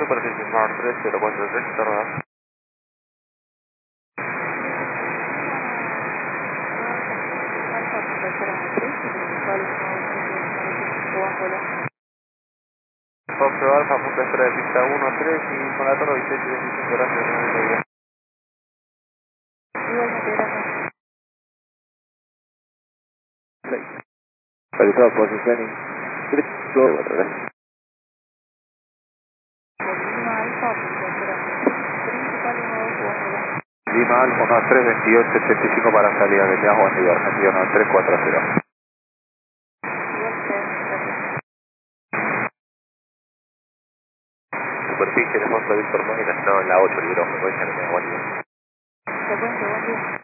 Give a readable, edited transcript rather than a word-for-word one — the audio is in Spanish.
superficie Mar 3043, cerrada. Fox Alfa, punto espera de pista 1, 3 y con la torre 18 y 25 gracias de nuevo. Igualmente, gracias. Realizado positioning 3, go. Lima Alfa, punto principal 1-2-1. Lima Alfa 1328 85 para salida, que te hago en River, sentido 9340. Superficie de Monza Víctor Mónica, no en la 8, libro, frecuencia que me da buen día. Frecuencia, buen día.